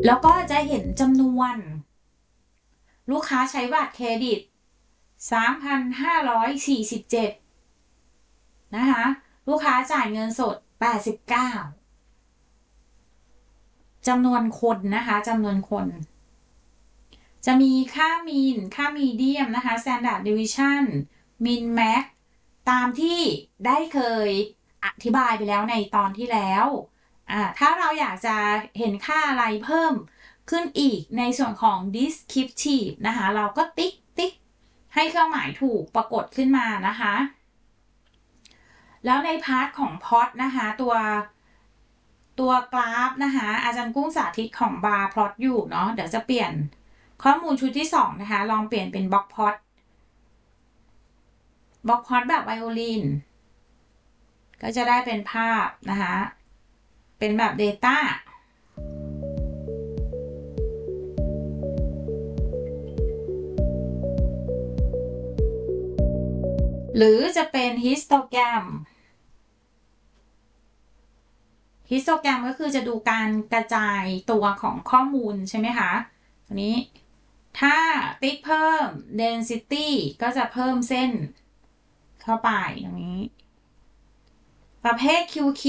แล้วก็จะเห็นจำนวนลูกค้าใช้บัตรเครดิต 3,547 นะคะลูกค้าจ่ายเงินสด 89จำนวนคนนะคะจำนวนคนจะมีค่ามีนค่ามีเดียมนะคะ Standard Deviation Min Max ตามที่ได้เคยอธิบายไปแล้วในตอนที่แล้วถ้าเราอยากจะเห็นค่าอะไรเพิ่มขึ้นอีกในส่วนของ descriptive นะคะเราก็ติ๊กให้เครื่องหมายถูกปรากฏขึ้นมานะคะแล้วในพาร์ทของ plot นะคะตัวกราฟนะคะอาจารย์กุ้งสาธิตของบาร์พลอตอยู่เนาะเดี๋ยวจะเปลี่ยนข้อมูลชุดที่2นะคะลองเปลี่ยนเป็นบล็อกพลอตแบบไวโอลินก็จะได้เป็นภาพนะคะเป็นแบบ Data หรือจะเป็นฮิสโตแกรมก็คือจะดูการกระจายตัวของข้อมูลใช่ไหมคะทีนี้ถ้าติ๊กเพิ่ม density ก็จะเพิ่มเส้นเข้าไปตรงนี้ประเภท QQ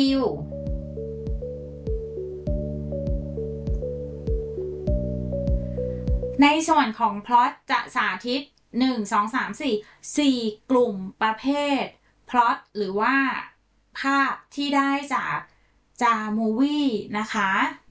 ในส่วนของ plot จะสาธิต1 2 3 4 กลุ่มประเภท plot หรือว่าภาพที่ได้จากJamovi นะคะ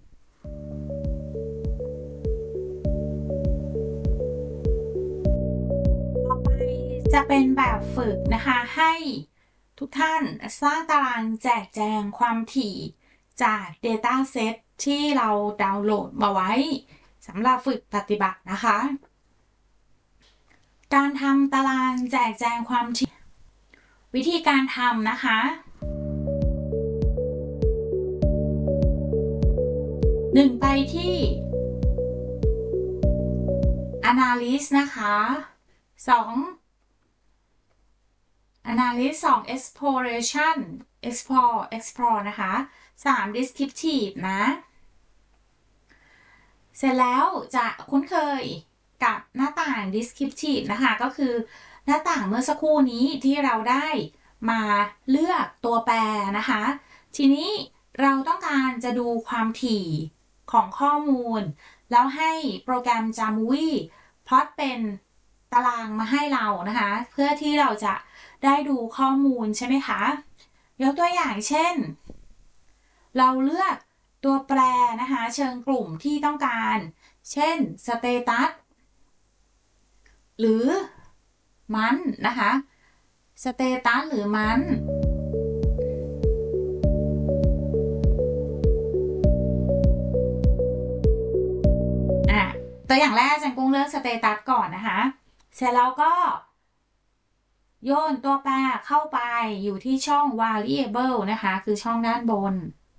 ต่อไปจะเป็นแบบฝึกนะคะให้ทุกท่านสร้างตารางแจกแจงความถี่จาก Dataset ที่เราดาวน์โหลดมาไว้สำหรับฝึกปฏิบัตินะคะการทำตารางแจกแจงความถี่วิธีการทำนะคะ1ไปที่ Analysis นะคะ2 Analysis 2 Exploration Explore นะคะ3 Descriptive นะเสร็จแล้วจะคุ้นเคยกับหน้าต่าง descriptive นะคะก็คือหน้าต่างเมื่อสักครู่นี้ที่เราได้มาเลือกตัวแปรนะคะทีนี้เราต้องการจะดูความถี่ของข้อมูลแล้วให้โปรแกรม Jamovi พลอตเป็นตารางมาให้เรานะคะเพื่อที่เราจะได้ดูข้อมูลใช่ไหมคะยกตัวอย่างเช่นเราเลือกตัวแปรนะคะเชิงกลุ่มที่ต้องการเช่น status หรือมันนะคะ status หรือมันตัวอย่างแรกอาจารย์กุ้งเลือก status ก่อนนะคะเสร็จแล้วก็โยนตัวแปรเข้าไปอยู่ที่ช่อง variable นะคะคือช่องด้านบน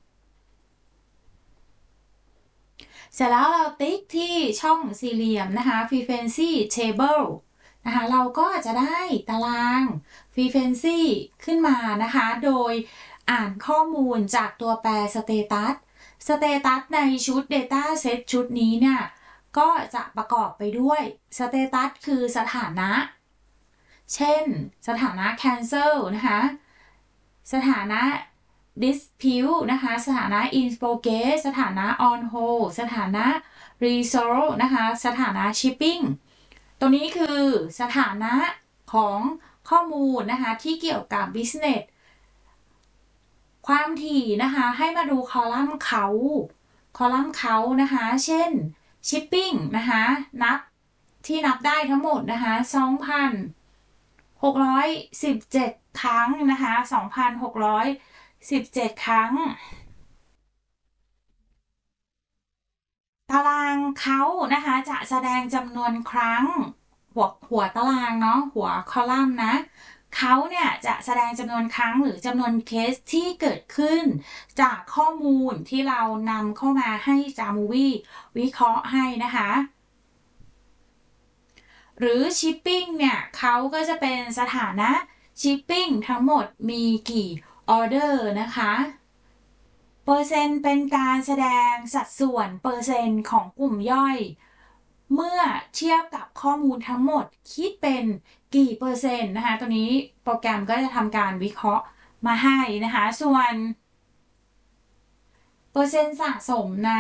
เสร็จแล้วเราติ๊กที่ช่องสี่เหลี่ยมนะคะ frequency table นะคะเราก็จะได้ตาราง frequency ขึ้นมานะคะโดยอ่านข้อมูลจากตัวแปร status ในชุด data set ชุดนี้เนี่ยก็จะประกอบไปด้วย status คือสถานะเช่นสถานะ cancel นะคะสถานะ dispute นะคะสถานะ in progress สถานะ on hold สถานะ resolve นะคะสถานะ shipping ตัวนี้คือสถานะของข้อมูลนะคะที่เกี่ยวกับ business ความถี่นะคะให้มาดูคอลัมน์เขานะคะเช่น shipping นะคะนับได้ทั้งหมดนะคะ2,617 ครั้งนะคะ2,617 ครั้งตารางเขานะคะจะแสดงจำนวนครั้งหัวตารางเนาะหัวคอลัมน์นะเขาเนี่ยจะแสดงจำนวนครั้งหรือจำนวนเคสที่เกิดขึ้นจากข้อมูลที่เรานำเข้ามาให้ Jamovi วิเคราะห์ให้นะคะหรือ shipping เนี่ยเขาก็จะเป็นสถานะ shipping ทั้งหมดมีกี่ออเดอร์นะคะเปอร์เซ็นต์เป็นการแสดงสัดส่วนเปอร์เซ็นต์ของกลุ่มย่อยเมื่อเทียบกับข้อมูลทั้งหมดคิดเป็นกี่เปอร์เซ็นต์นะคะตัวนี้โปรแกรมก็จะทำการวิเคราะห์มาให้นะคะส่วนเปอร์เซ็นต์สะสมนะ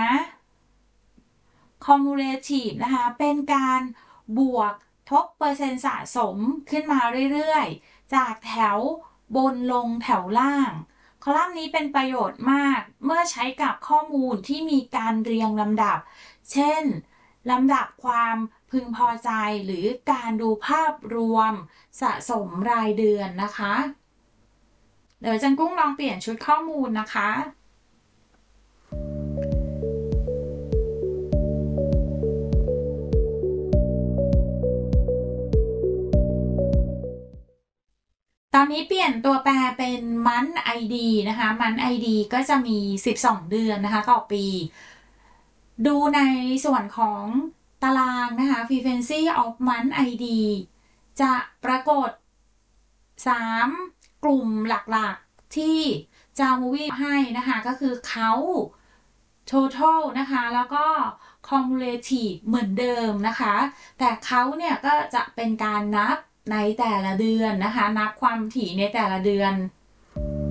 cumulative นะคะเป็นการบวกทบเปอร์เซ็นต์สะสมขึ้นมาเรื่อยๆจากแถวบนลงแถวล่างคอลัมน์นี้เป็นประโยชน์มากเมื่อใช้กับข้อมูลที่มีการเรียงลำดับเช่นลำดับความพึงพอใจหรือการดูภาพรวมสะสมรายเดือนนะคะเดี๋ยวจันกุ้งลองเปลี่ยนชุดข้อมูลนะคะตอนนี้เปลี่ยนตัวแปรเป็นมันไอดีนะคะมันไอดีก็จะมี12เดือนนะคะต่อปีดูในส่วนของตารางนะคะ frequency of month ID จะปรากฏ3กลุ่มหลักๆที่จามูวี่ให้นะคะก็คือเขา total นะคะแล้วก็ cumulative เหมือนเดิมนะคะแต่เขาเนี่ยก็จะเป็นการนับในแต่ละเดือนนะคะนับความถี่ในแต่ละเดือน